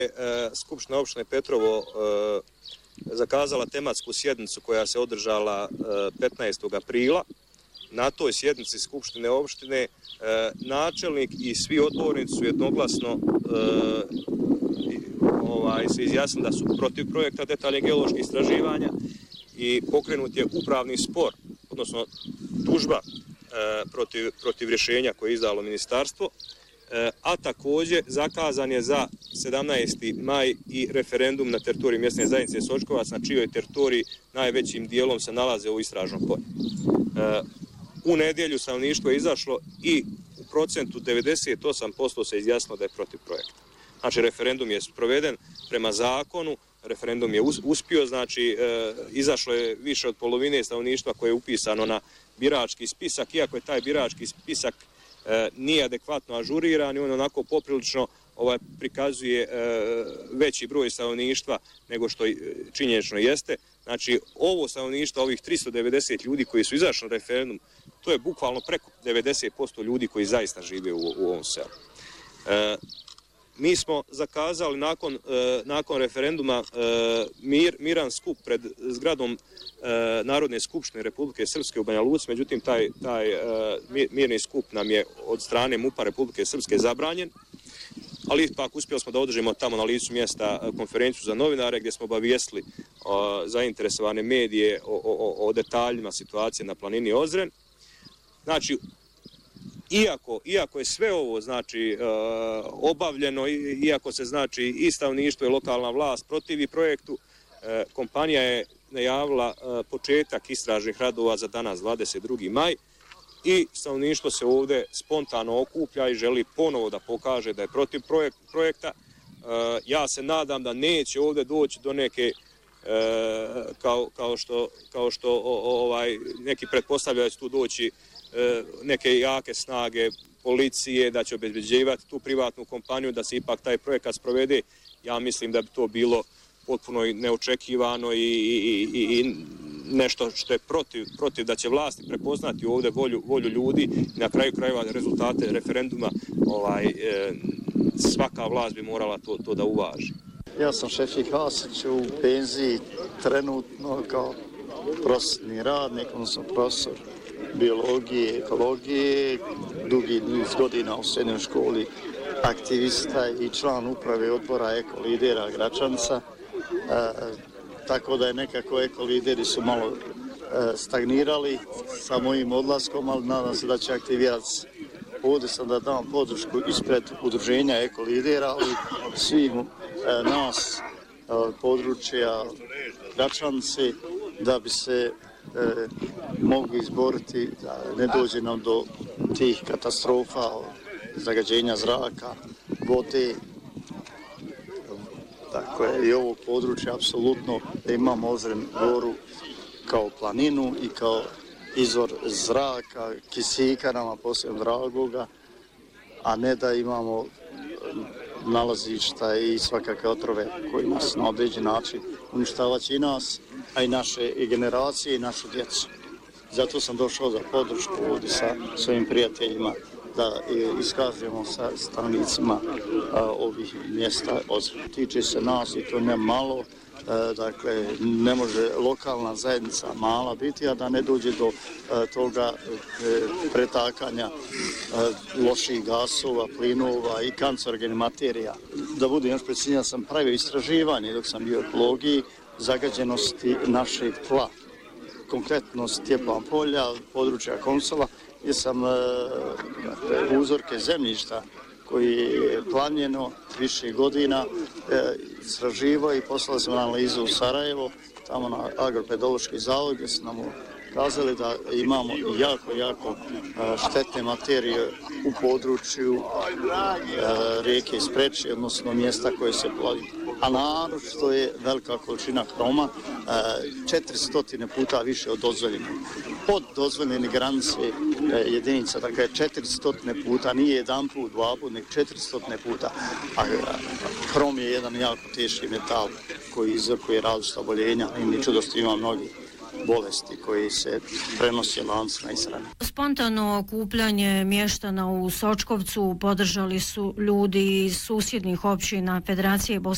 Skupština opštine Petrovo zakazala tematsku sjednicu koja se održala 15. aprila. Na toj sjednici Skupštine opštine načelnik i svi odbornici su jednoglasno se izjasnili da su protiv projekta detaljnih geoloških istraživanja i pokrenut je upravni spor, odnosno tužba protiv rješenja koje je izdalo ministarstvo, a također zakazan je za 17. maj i referendum na teritoriji mjesne zajednice Sočkovac, na čijoj teritoriji najvećim dijelom se nalaze ovo istražno polje. U nedjelju stanovništvo je izašlo i u procentu 98% se izjasnilo da je protiv projekta. Znači, referendum je sproveden prema zakonu, referendum je uspio, znači izašlo je više od polovine stanovništva koje je upisano na birački spisak, iako je taj birački spisak nije adekvatno ažuriran i on onako poprilično prikazuje veći broj stanovništva nego što činjenično jeste. Znači, ovo stanovništvo, ovih 390 ljudi koji su izašli na referendum, to je bukvalno preko 90% ljudi koji zaista žive u ovom selu. Mi smo zakazali nakon referenduma miran skup pred zgradom Narodne skupštine Republike Srpske u Banja Luci, međutim taj mirni skup nam je od strane MUP-a Republike Srpske zabranjen, ali ipak uspjeli smo da održimo tamo na licu mjesta konferenciju za novinare gdje smo obavijestili zainteresovane medije o detaljima situacije na planini Ozren. Znači, iako je sve ovo znači obavljeno, iako se znači i stanovništvo i lokalna vlast protivi projektu, kompanija je najavila početak istražnih radova za danas 22. maj i stanovništvo se ovdje spontano okuplja i želi ponovo da pokaže da je protiv projekta. Ja se nadam da neće ovdje doći do neke kao što neki pretpostavljaju da će tu doći neke jake snage policije, da će obezbeđivati tu privatnu kompaniju, da se ipak taj projekat sprovede. Ja mislim da bi to bilo potpuno neočekivano i nešto što je protiv da će vlasti prepoznati ovdje volju ljudi i na kraju krajeva rezultate referenduma svaka vlast bi morala to da uvaži. Ja sam Šefik Hasić u penziji trenutno kao prosvetni radnik, odnosno profesor biologije, ekologije, dugi niz godina u srednjoj školi, aktivista i član uprave odbora Ekolidera Gračanca, tako da je nekako ekolideri su malo stagnirali sa mojim odlaskom, ali nadam se da će aktivirati. Ovdje sam da dam podršku ispred udruženja ekolidera, ali svim nas područja Gračanci da bi se mogu izboriti da ne dođe nam do tih katastrofa, zagađenja zraka, vode. Dakle, i ovog područja apsolutno da imamo Ozren goru kao planinu i kao izvor zraka, kisika nama posebno dragoga, a ne da imamo nalazišta i svakakve otrove koji nas na određen način uništavaće i nas, a i naše generacije i našu djecu. Zato sam došao za podršku ovdje sa svojim prijateljima da iskažemo sa stanovnicima ovih mjesta. Tiče se nas i to ne malo, dakle ne može lokalna zajednica mala biti, a da ne dođe do toga pretakanja loših gasova, plinova i kancerogenih materija. Da budem još precizniji, ja sam pravio istraživanje dok sam bio u ekologiji zagađenosti našeg tla, konkretno Stjepan polja, područja Konsola, gdje sam uzorke zemljišta koji je planjeno više godina istraživao i poslali smo analizu u Sarajevo, tamo na Agropedološki zavod, gdje su nam kazali da imamo jako štetne materije u području rijeke Spreči, odnosno mjesta koje se plovi. A naročito je velika količina hroma, 400 puta više od dozvoljenih. Od dozvoljene granice jedinica, dakle 400 puta, nije jedan put, dva put, nek 400 puta. A hrom je jedan jako teški metal koji izvrkuje različita oboljenja i mi čudosti ima mnogi bolesti koji se prenose lancima ishrane. Spontano okupljanje mještana u Sočkovcu podržali su ljudi iz susjednih općina Federacije Bosne